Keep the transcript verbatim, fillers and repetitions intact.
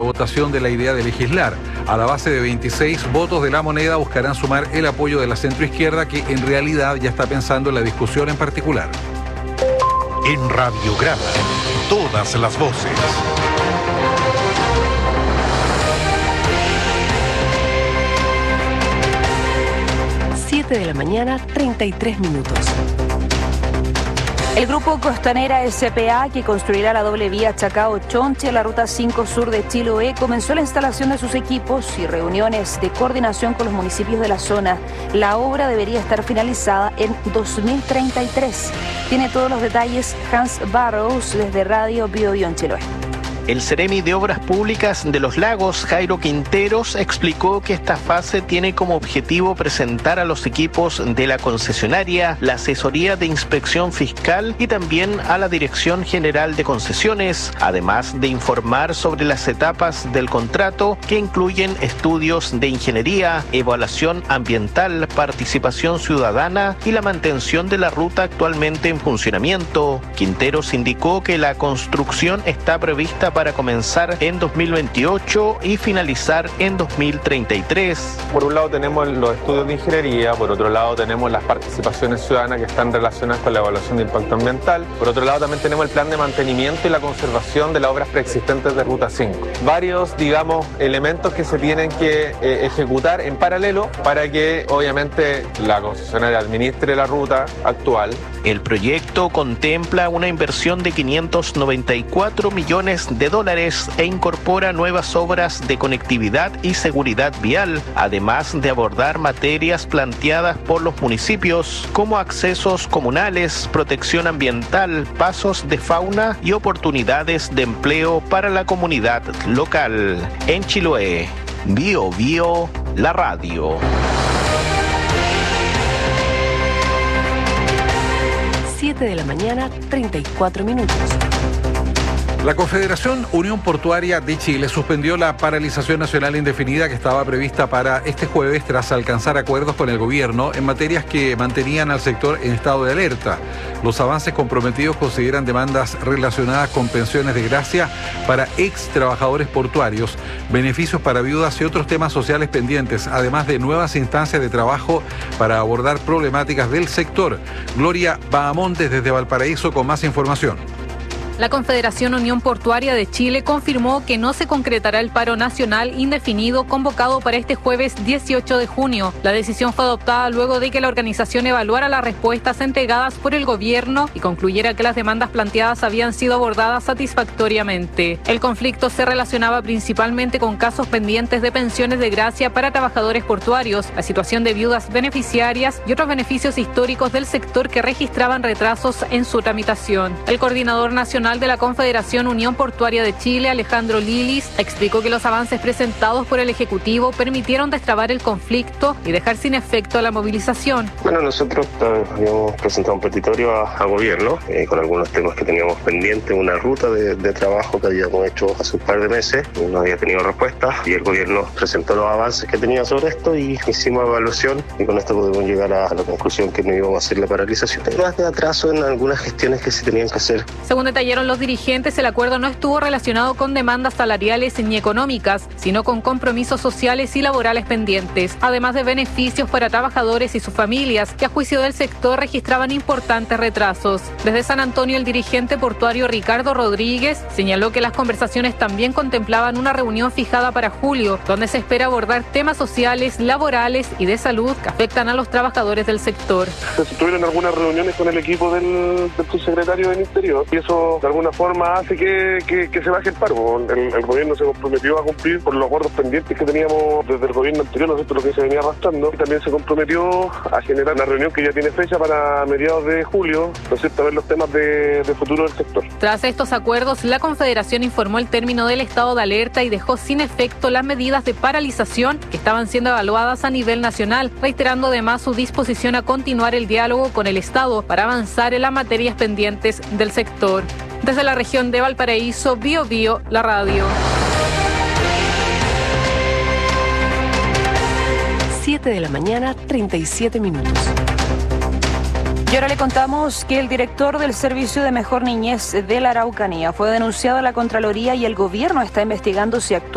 votación de la idea de legislar. A la base de veintiséis votos de La Moneda buscarán sumar el apoyo de la centroizquierda, que en realidad ya está pensando en la discusión en particular. En Radiograma, todas las voces. siete de la mañana, treinta y tres minutos. El Grupo Costanera S P A, que construirá la doble vía Chacao-Chonche, la ruta cinco sur de Chiloé, comenzó la instalación de sus equipos y reuniones de coordinación con los municipios de la zona. La obra debería estar finalizada en dos mil treinta y tres. Tiene todos los detalles Hans Barrows desde Radio Bio Bio en Chiloé. El Seremi de Obras Públicas de Los Lagos, Jairo Quinteros, explicó que esta fase tiene como objetivo presentar a los equipos de la concesionaria, la asesoría de inspección fiscal y también a la Dirección General de Concesiones, además de informar sobre las etapas del contrato, que incluyen estudios de ingeniería, evaluación ambiental, participación ciudadana y la mantención de la ruta actualmente en funcionamiento. Quinteros indicó que la construcción está prevista para comenzar en dos mil veintiocho y finalizar en dos mil treinta y tres. Por un lado tenemos los estudios de ingeniería, por otro lado tenemos las participaciones ciudadanas que están relacionadas con la evaluación de impacto ambiental, por otro lado también tenemos el plan de mantenimiento y la conservación de las obras preexistentes de Ruta cinco. Varios, digamos, elementos que se tienen que eh, ejecutar en paralelo para que obviamente la concesionaria administre la ruta actual. El proyecto contempla una inversión de quinientos noventa y cuatro millones de dólares e incorpora nuevas obras de conectividad y seguridad vial, además de abordar materias planteadas por los municipios como accesos comunales, protección ambiental, pasos de fauna y oportunidades de empleo para la comunidad local. En Chiloé, Bio Bio, la radio. siete de la mañana, treinta y cuatro minutos. La Confederación Unión Portuaria de Chile suspendió la paralización nacional indefinida que estaba prevista para este jueves tras alcanzar acuerdos con el gobierno en materias que mantenían al sector en estado de alerta. Los avances comprometidos consideran demandas relacionadas con pensiones de gracia para ex trabajadores portuarios, beneficios para viudas y otros temas sociales pendientes, además de nuevas instancias de trabajo para abordar problemáticas del sector. Gloria Bahamontes desde Valparaíso con más información. La Confederación Unión Portuaria de Chile confirmó que no se concretará el paro nacional indefinido convocado para este jueves dieciocho de junio. La decisión fue adoptada luego de que la organización evaluara las respuestas entregadas por el gobierno y concluyera que las demandas planteadas habían sido abordadas satisfactoriamente. El conflicto se relacionaba principalmente con casos pendientes de pensiones de gracia para trabajadores portuarios, la situación de viudas beneficiarias y otros beneficios históricos del sector que registraban retrasos en su tramitación. El coordinador nacional de la Confederación Unión Portuaria de Chile, Alejandro Lilis, explicó que los avances presentados por el Ejecutivo permitieron destrabar el conflicto y dejar sin efecto la movilización. Bueno, nosotros eh, habíamos presentado un petitorio a, a gobierno eh, con algunos temas que teníamos pendientes, una ruta de, de trabajo que habíamos hecho hace un par de meses, no había tenido respuesta y el gobierno presentó los avances que tenía sobre esto y hicimos evaluación y con esto pudimos llegar a, a la conclusión que no íbamos a hacer la paralización. Hay más de atraso en algunas gestiones que se tenían que hacer. Según detallaron los dirigentes, el acuerdo no estuvo relacionado con demandas salariales ni económicas, sino con compromisos sociales y laborales pendientes, además de beneficios para trabajadores y sus familias, que a juicio del sector registraban importantes retrasos. Desde San Antonio, el dirigente portuario Ricardo Rodríguez señaló que las conversaciones también contemplaban una reunión fijada para julio, donde se espera abordar temas sociales, laborales y de salud que afectan a los trabajadores del sector. Se tuvieron algunas reuniones con el equipo del, del subsecretario del Interior y eso de alguna forma hace que, que, que se baje el paro. El, el gobierno se comprometió a cumplir por los acuerdos pendientes que teníamos desde el gobierno anterior, ¿no es cierto?, lo que se venía arrastrando. Y también se comprometió a generar una reunión que ya tiene fecha para mediados de julio, ¿no es cierto?, a ver los temas de, de futuro del sector. Tras estos acuerdos, la Confederación informó el término del estado de alerta y dejó sin efecto las medidas de paralización que estaban siendo evaluadas a nivel nacional, reiterando además su disposición a continuar el diálogo con el Estado para avanzar en las materias pendientes del sector. Desde la región de Valparaíso, Bio Bio, la radio. siete de la mañana, treinta y siete minutos. Y ahora le contamos que el director del Servicio de Mejor Niñez de la Araucanía fue denunciado a la Contraloría y el gobierno está investigando si actuó